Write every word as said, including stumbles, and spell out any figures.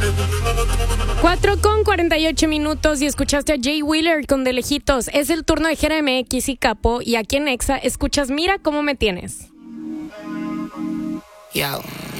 cuatro con cuarenta y ocho minutos y escuchaste a Jay Wheeler con De Lejitos. Es el turno de Jera M X y Capo, y aquí en Exa escuchas Mira Cómo Me Tienes. Yo.